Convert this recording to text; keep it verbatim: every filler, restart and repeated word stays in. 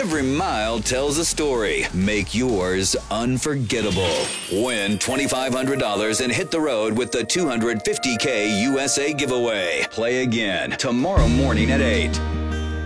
Every mile tells a story. Make yours unforgettable. Win twenty-five hundred dollars and hit the road with the two hundred fifty K U S A giveaway. Play again tomorrow morning at eight.